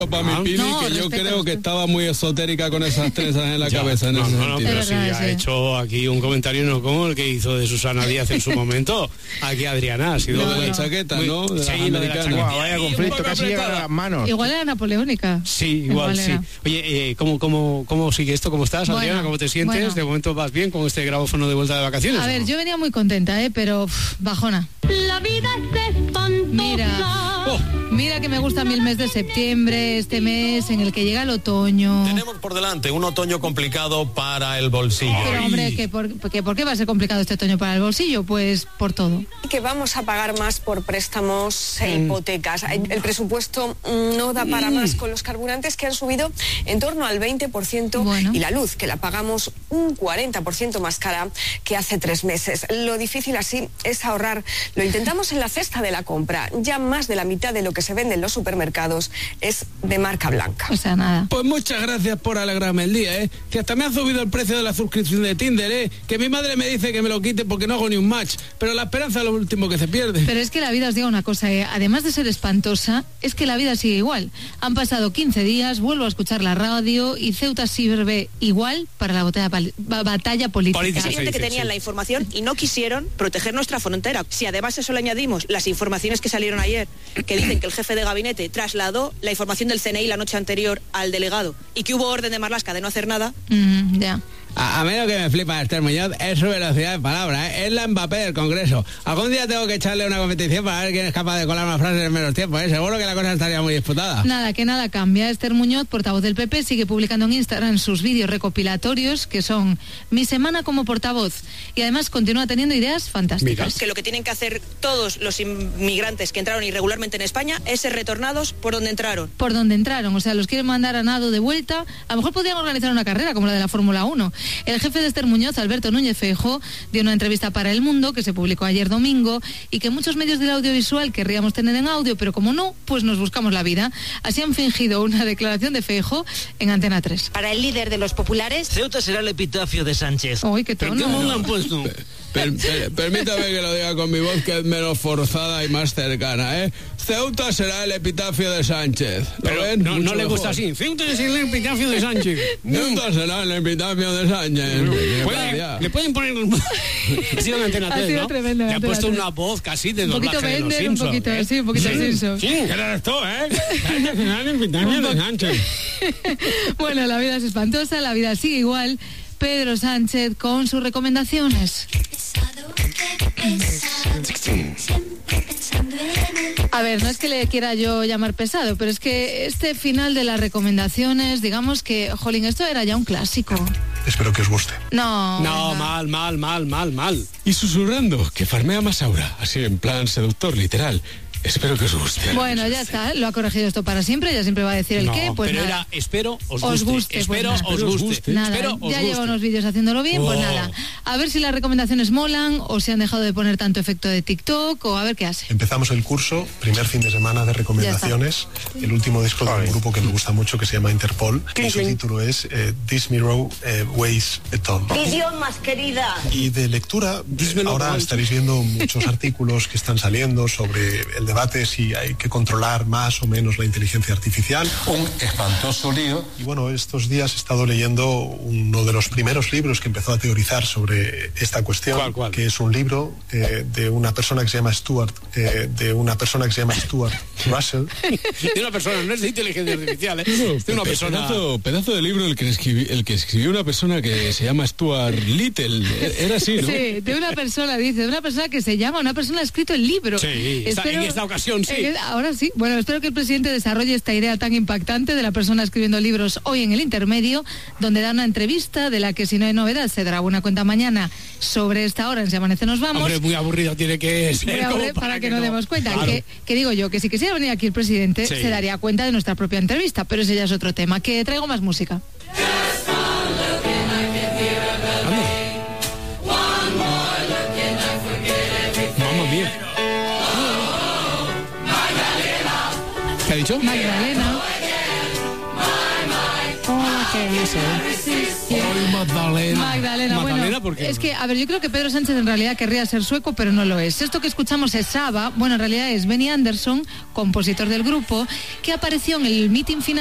Para mi Pili, no, que yo creo que estaba muy esotérica con esas trenzas en la cabeza. En ese sentido. Pero sí, ha hecho aquí un comentario no como el que hizo de Susana Díaz en su momento. Aquí Adriana ha sido de chaqueta, ¿no? De sí, de la chaqueta. Vaya conflicto, casi llega a las manos. Igual era napoleónica. Sí, igual sí. Oye, ¿cómo sigue esto? ¿Cómo estás, Adriana? Bueno, ¿Cómo te sientes? Bueno. De momento vas bien con este grabófono de vuelta de vacaciones. A ver, yo venía muy contenta, pero bajona. La vida es espantosa. Mira que me gusta a mí el mes de septiembre, este mes en el que llega el otoño. Tenemos por delante un otoño complicado para el bolsillo. Pero hombre, ¿por qué va a ser complicado este otoño para el bolsillo? Pues por todo. Que vamos a pagar más por préstamos e hipotecas. El presupuesto no da para más con los carburantes que han subido en torno al 20% y la luz, que la pagamos un 40% más cara que hace 3 meses. Lo difícil así es ahorrar. Lo intentamos en la cesta de la compra. Ya más de la mitad de lo que se vende en los supermercados es de marca blanca. O sea, nada. Pues muchas gracias por alegrarme el día, que hasta me ha subido el precio de la suscripción de Tinder, que mi madre me dice que me lo quite porque no hago ni un match, pero la esperanza es lo último que se pierde. Pero es que la vida, os digo una cosa, además de ser espantosa, es que la vida sigue igual. Han pasado 15 días, vuelvo a escuchar la radio y Ceuta sirve igual para la batalla política. Hay gente que tenían la información y no quisieron proteger nuestra frontera. Si además eso le añadimos las informaciones que salieron ayer, que dicen que el jefe de gabinete trasladó la información del CNI la noche anterior al delegado y que hubo orden de Marlaska de no hacer nada. Ya. A mí lo que me flipa Esther Muñoz es su velocidad de palabra, es la Mbappé del Congreso. Algún día tengo que echarle una competición para ver quién es capaz de colar una frase en menos tiempo, seguro que la cosa estaría muy disputada. Nada, que nada cambia. Esther Muñoz, portavoz del PP, sigue publicando en Instagram sus vídeos recopilatorios, que son mi semana como portavoz, y además continúa teniendo ideas fantásticas. Mira. Que lo que tienen que hacer todos los inmigrantes que entraron irregularmente en España es ser retornados por donde entraron. Por donde entraron, o sea, los quieren mandar a nado de vuelta. A lo mejor podrían organizar una carrera como la de la Fórmula 1. El jefe de Esther Muñoz, Alberto Núñez Feijóo, dio una entrevista para El Mundo que se publicó ayer domingo y que muchos medios del audiovisual querríamos tener en audio, pero como no, pues nos buscamos la vida. Así han fingido una declaración de Feijóo en Antena 3. Para el líder de los populares, Ceuta será el epitafio de Sánchez. Uy, qué tono. ¿Pero qué modo han puesto? Permítame que lo diga con mi voz, que es menos forzada y más cercana, Ceuta será el epitafio de Sánchez. Pero no le gusta así. Ceuta será el epitafio de Sánchez. Ceuta será el epitafio de Sánchez. Le pueden poner ha sido una Antena 3, ¿no? Tremendo, le ha puesto una voz casi de doblaje de los Simpsons. Un poquito Simpson. Sí, que eres tú, el epitafio de Sánchez. Bueno, la vida es espantosa, la vida sigue igual. Pedro Sánchez con sus recomendaciones. A ver, no es que le quiera yo llamar pesado, pero es que este final de las recomendaciones, digamos que, jolín, esto era ya un clásico. Espero que os guste. No, mal. Y susurrando, que farmea Masaura, así en plan seductor, literal. Espero que os guste. Bueno, ya está, lo ha corregido esto para siempre, ya siempre va a decir el qué, pues pero nada. era, espero os guste. Espero os guste. Nada, ya lleva unos vídeos haciéndolo bien, pues nada. A ver si las recomendaciones molan, o si han dejado de poner tanto efecto de TikTok, o a ver qué hace. Empezamos el curso, primer fin de semana de recomendaciones, el último disco de un grupo que me gusta mucho, que se llama Interpol, y su título es This Mirror Weighs a Ton. idiomas, querida. Y de lectura, ahora estaréis viendo muchos artículos que están saliendo sobre el debate si hay que controlar más o menos la inteligencia artificial. Un espantoso lío. Y bueno, estos días he estado leyendo uno de los primeros libros que empezó a teorizar sobre esta cuestión. ¿Cuál? Que es un libro de una persona que se llama Stuart Russell. De una persona, no es de inteligencia artificial, es de una persona. Pedazo de libro el que escribió una persona que se llama Stuart Little. Era así, ¿no? Sí, de una persona que se llama, una persona ha escrito el libro. Sí, en esta ocasión sí. Ahora sí. Bueno, espero que el presidente desarrolle esta idea tan impactante de la persona escribiendo libros hoy en El Intermedio, donde da una entrevista de la que, si no hay novedad, se dará una cuenta mañana sobre esta hora en Si Amanece Nos Vamos. Hombre, muy aburrido tiene que ser. Muy aburrido para que nos demos cuenta. Claro. Que digo yo, que si quisiera venir aquí el presidente, se daría cuenta de nuestra propia entrevista, pero ese ya es otro tema. Que traigo más música. Mamma mía. ¿Qué ha dicho? Magdalena. Hola, ¿qué dice? Magdalena, bueno, ¿por qué es no? que, a ver, yo creo que Pedro Sánchez en realidad querría ser sueco, pero no lo es. Esto que escuchamos es Saba, bueno, en realidad es Benny Andersson, compositor del grupo, que apareció en el meeting final